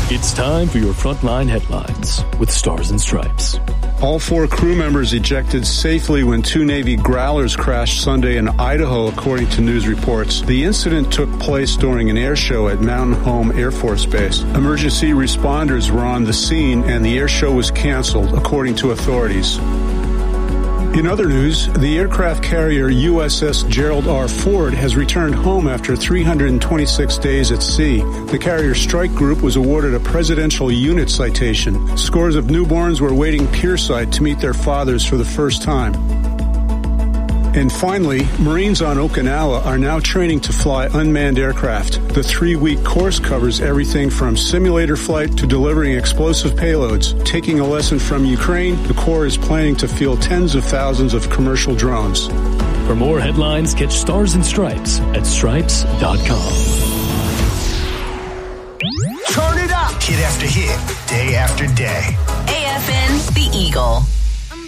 It's time for your Frontline Headlines with Stars and Stripes. All 4 crew members ejected safely when 2 Navy Growlers crashed Sunday in Idaho, according to news reports. The incident took place during an air show at Mountain Home Air Force Base. Emergency responders were on the scene, and the air show was canceled, according to authorities. In other news, the aircraft carrier USS Gerald R. Ford has returned home after 326 days at sea. The carrier strike group was awarded a Presidential Unit Citation. Scores of newborns were waiting pierside to meet their fathers for the first time. And finally, Marines on Okinawa are now training to fly unmanned aircraft. The 3-week course covers everything from simulator flight to delivering explosive payloads. Taking a lesson from Ukraine, the Corps is planning to field tens of thousands of commercial drones. For more headlines, catch Stars and Stripes at stripes.com. Turn it up! Hit after hit, day after day. AFN, The Eagle.